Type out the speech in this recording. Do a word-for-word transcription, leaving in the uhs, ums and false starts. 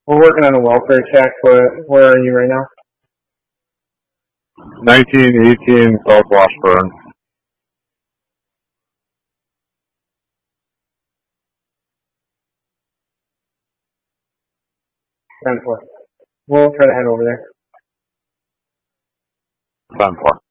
We're working on a welfare check, but where are you right now? nineteen eighteen South Washburn. ten four. We'll try to head over there. ten four.